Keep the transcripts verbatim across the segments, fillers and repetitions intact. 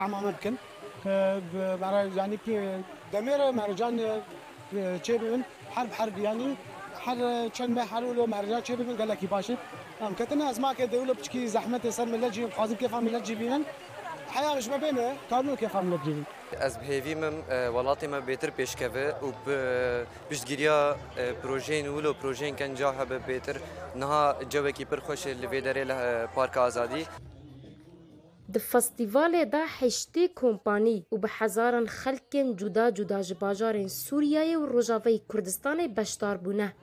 عمامة بكن يعني دمير مهرجان تشيبن حرب حرب يعني حر كان ما حلولو مهرجان تشيبن قال لك باشا ام كتنا اسمع كده يقولوا بتشكي زحمه صار ملجي وحازم كيف عم ملجي بينن حياه مش ما بينه كانوا كيف عم ملجي از بهیوی من ولاتی ما بیتر پیش کبه و بشتگیریا پروژه نولو پروژه کن جاها به بیتر نها جوی کی پر خوش لویدره له پارک آزادی. د فستیوال دا هشتی کمپانی و به هزاران خلک جدا جدا جباجار سوریه و روجاوی کردستان بشدار بونه.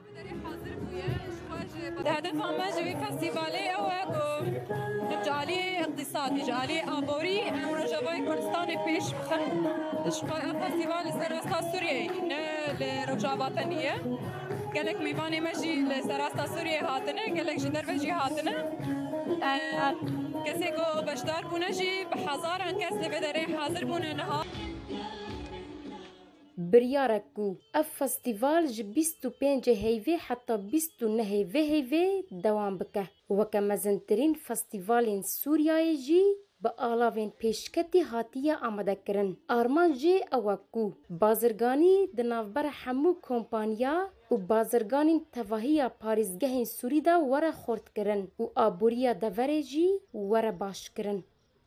هدف ما جوی فستیوالی اوه جالی اقتصادی جالی آبوری روجاوی کردستان پیش بخن. فستیوال سراستا سوریه نه لروجاواتنیه. گلک میوانی مجی لسراستا سوریه هاتنه گلک جدر وجی هاتنه. کسی کو بشدار بونه جی به هزاران کس لبدره حاضر بونه نها. بریارکو اف فستیوال ج بیست و پنج هیوی حتی بیست و نه هیوی هیوی دوام بکه و کمزنترین فستیوال سوریای جی با آلاوین پیشکتی هاتیه آماده کرن. آرمان جی اوکو بازرگانی دنافبر همو کمپانیا و بازرگانی تواهی پاریزگه سوری دا وره خورد کرن و آبوریا دوره جی وره باش کرن.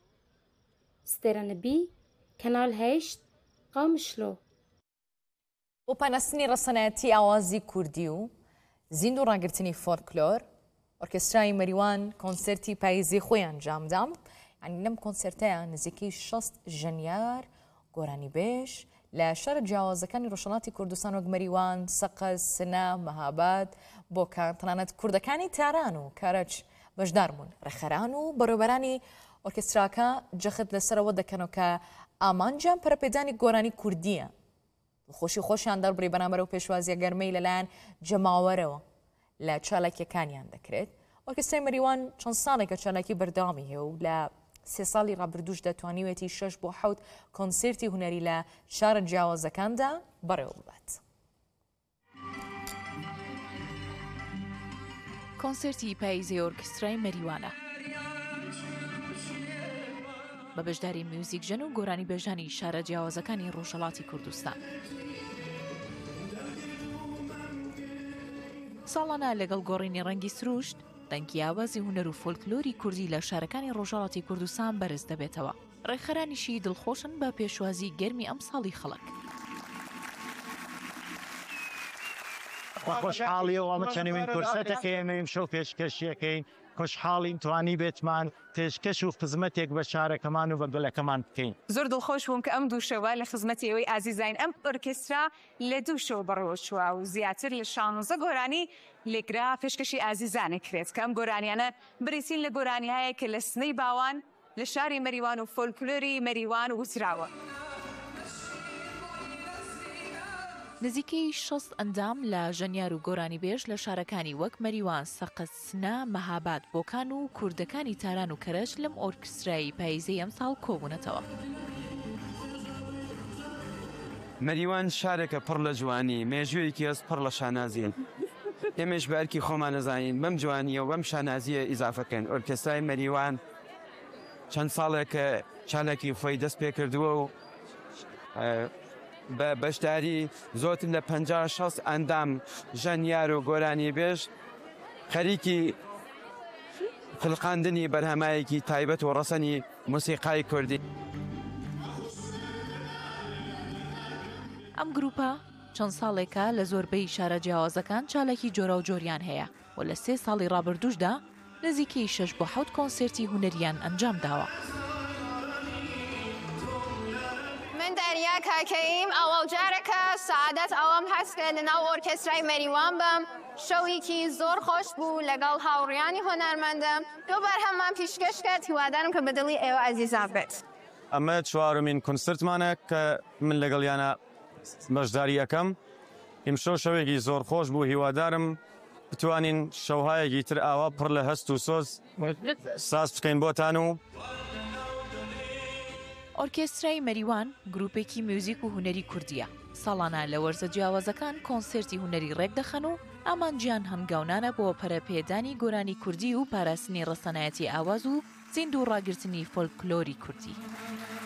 سترنبی کنال هشت قامشلو و پانستنی رسانتی آوازی کردی و زیندو راگرتنی فولکلور ارکسترای مریوان کنسرتی پاییزی خوی انجام دام. يعني لم كونسرتها نزيكي شصت جنيار قراني بيش لا شر جواز كان روشناتي كردستان وقمريوان سقز سنا مهاباد بوكان تنانت كردكاني تارانو كارج بجدارمون رخرانو بروبراني اوركستراكا جخت لسر ودا كانوا كا امان جام پرپیدانی قراني كردية خوشي خوشي اندار بري بنامرو پیشوازی گرمی للان جماورو لا چالکی کانی اندکرد اورکسترای مریوان چند ساله که چالکی بردامی و لا سه سالی را بردوش دەتوانیوێتی شش بۆ حەوت کۆنسرتی هونەری لە شارە جیاوازەکاندا بەڕێوە ببات. کۆنسرتی پاییزی ئۆرکسترای مەریوانە بە بەشداری میوزیکژن و گۆرانی بێژانی شارە جیاوازەکانی ڕۆژهەڵاتی کوردستان. ساڵانە لەگەڵ گۆڕینی ڕەنگی سروشت دەنگی ئاوازی هونەر و فۆلکلۆری کوردی لە شارەکانی ڕۆژهەڵاتی کوردستان بەرز دەبێتەوە. ڕێکخەرانیشی دڵخۆشن بە پێشوازی گەرمی ئەم ساڵی خەڵک. خۆشحاڵیەوە مەچەنوین کورسەتەکەی شەو پێشکەشیەکەین خۆشحاڵین توانی بێتمان پێشکەش و خزمەتێک بە شارەکەمان و بە گوڵەکەمان بکەین. زۆر دڵخۆش بووم کە ئەم دوو شەوە لە خزمەتی ئەوەی ئازیزین ئەم ئۆرکێسترا لە دوو شەو بەڕێوەچووە و زیاتر لە شانزە گۆرانی لێکرا پێشکەشی ئازیزانێک کرێت کە ئەم گۆرانیانە بریسین لە گۆرانیایە کە لە سنەی باوان لە شاری مەریوان و فۆلکلۆری مەریوان وتراوە. نزیکەی شەست ئەندام لە ژەنیار و گۆرانی بێژ لە شارەکانی وەک مەریوان سەقز سنا مەهاباد بۆکان و کوردەکانی تاران و کەرەج لەم ئۆرکسترایی پاییزەی ئەم ساڵ کۆبوونەتەوە. مەریوان شارێکە پڕ لە جوانی مێژوویەکی هەست پڕ لە شانازیین. ئێمەش بەرکی خۆمان نەزانین بەم جوانیە و بەم شانازیە ئیزافەکەن. ئۆرکێسترای مەریوان چەند ساڵێکە چالێکی خۆی دەست پێ کردووە و بە بەشداری زۆرتر لە پەنجا شەست ئەندام ژەنیار و گۆرانی بێژ خەریکی خلقاندنی بەرهەمایەکی تایبەت و ڕەسەنی موسیقای کوردی. ئەم گروپە چەند ساڵێکە لە زۆربەی شارە جیاوازەکان چالێکی جۆرە و جۆریان هەیە و لە سێ ساڵی ڕابردووشدا نزیکەی شەش بۆ حەوت کۆنسرتی هونەریان ئەنجام داوە. من دەریا کاکەیم ئەوە جارێکە سعادەت ئەوەم هەست کرد لەناو ئۆرکێسترای مەریوان بم شەوێکی زۆر خۆش بوو لەگەڵ هاوڕێیانی هۆنەرمەندم دوو بەرهەمان پیشکەش کرد هیوادارم کە بەدڵی ئێوە ئازیزان بێت. ئەمە چوارمین کۆنسرتمانە کە من لەگەڵیانە بەشداری یەکەم ئیمشەو شەوێکی زۆر خۆش بوو هیوادارم بتوانین شەوهایەکی تر ئاوا پڕ لە هەست و سۆز ساز بکەین بۆتان و ئۆرکێسترای مەریوان گروپێکی میوزیک و هونەری کوردیە. ساڵانە لە وەرزە جیاوازەکان کۆنسرتی هونەری ڕێک دەخەن و ئامانجیان هەنگاونانە بۆ پەرەپێدانی گۆرانی کوردی و پاراستنی ڕەسەنایەتی ئاواز و زیندوو ڕاگررتنی فۆلکلۆری کوردی.